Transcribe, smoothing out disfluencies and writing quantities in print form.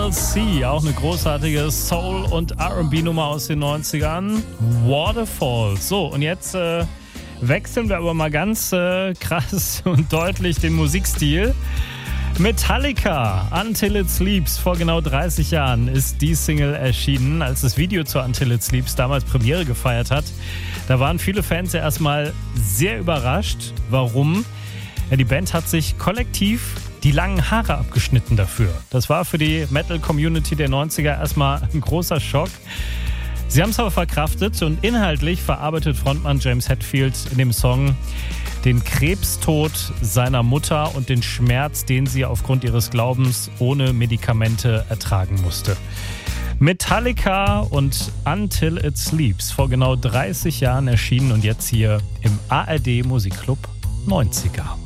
TLC, auch eine großartige Soul- und R&B-Nummer aus den 90ern. Waterfall. So, und jetzt wechseln wir aber mal ganz krass und deutlich den Musikstil. Metallica, Until It Sleeps. Vor genau 30 Jahren ist die Single erschienen, als das Video zu Until It Sleeps damals Premiere gefeiert hat. Da waren viele Fans ja erstmal sehr überrascht. Warum? Ja, die Band hat sich kollektiv die langen Haare abgeschnitten dafür. Das war für die Metal-Community der 90er erstmal ein großer Schock. Sie haben es aber verkraftet und inhaltlich verarbeitet Frontmann James Hetfield in dem Song den Krebstod seiner Mutter und den Schmerz, den sie aufgrund ihres Glaubens ohne Medikamente ertragen musste. Metallica und Until It Sleeps, vor genau 30 Jahren erschienen und jetzt hier im ARD Musikclub 90er.